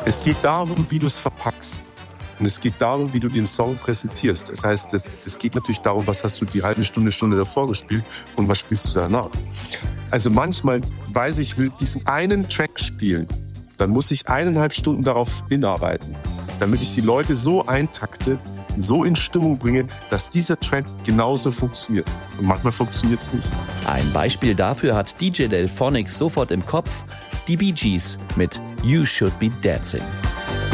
Es geht darum, wie du es verpackst. Und es geht darum, wie du den Song präsentierst. Das heißt, es geht natürlich darum, was hast du die halbe Stunde davor gespielt und was spielst du danach. Also manchmal weiß ich, will diesen einen Track spielen. Dann muss ich 1,5 Stunden darauf hinarbeiten, damit ich die Leute so eintakte, so in Stimmung bringe, dass dieser Track genauso funktioniert. Und manchmal funktioniert es nicht. Ein Beispiel dafür hat DJ Delphonics sofort im Kopf: die Bee Gees mit You Should Be Dancing.